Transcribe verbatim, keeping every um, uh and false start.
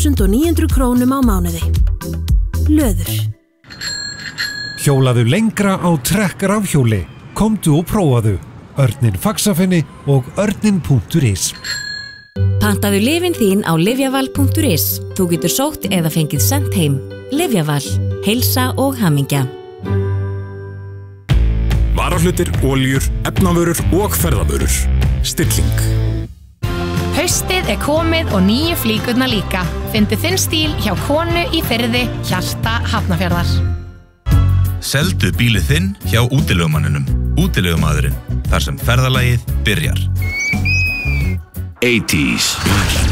þúsund níu hundruð krónum á mánuði. Löður. Hjólaðu lengra á Trekk rafhjóli. Komdu og prófaðu. Örninn Faxafenni og örninn punktur is. Pantaðu lyfin þín á lyfjaval punktur is. Þú getur sótt eða fengið sent heim. Lyfjaval. Heilsa og hamingja. Varahlutir, oljur, efnavörur og ferðavörur. Stilling. Haustið er komið og nýju flíkurnar líka. Fyndu þinn stíl hjá Konu í Firði, hjarta Hafnarfjarðar. Seldu bílið þinn hjá útilegumanninum. Útilegumadurinn, þar sem ferðalagið byrjar. eighties